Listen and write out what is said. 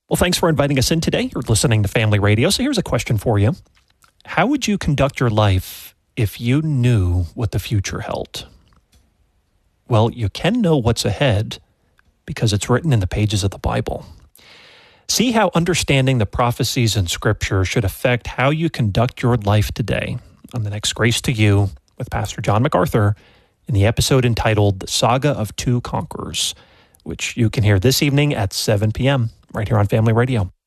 Well, thanks for inviting us in today. You're listening to Family Radio. So here's a question for you. How would you conduct your life if you knew what the future held? Well, you can know what's ahead because it's written in the pages of the Bible. See how understanding the prophecies in Scripture should affect how you conduct your life today on the next Grace to You with Pastor John MacArthur in the episode entitled The Saga of Two Conquerors, which you can hear this evening at 7 p.m. right here on Family Radio.